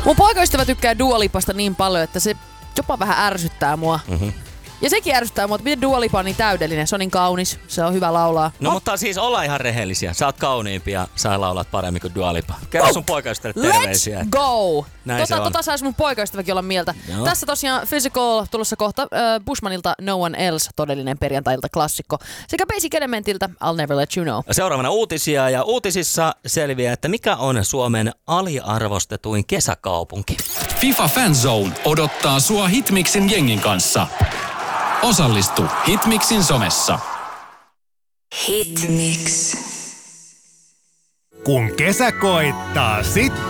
Mun poikaystävä tykkää Dua Lipasta niin paljon, että se jopa vähän ärsyttää mua. Mm-hmm. Ja sekin ärsyttää mua, että miten Dua Lipa on niin täydellinen. Se on niin kaunis, se on hyvä laulaa. No mutta siis ollaan ihan rehellisiä. Sä oot kauniimpi ja sä laulat paremmin kuin Dua Lipa. Kerro sun poikaystävälle terveisiä. Let's go! Tota sais mun poikaystäväkin olla mieltä. Joo. Tässä tosiaan Physical tulossa kohta Bushmanilta No One Else, todellinen perjantailta klassikko. Sekä Basic Elementiltä I'll Never Let You Know. Seuraavana uutisia ja uutisissa selviää, että mikä on Suomen aliarvostetuin kesäkaupunki. FIFA Fanzone odottaa sua Hitmixin jengin kanssa. Osallistu Hitmixin somessa. Hitmix. Kun kesä koittaa, sit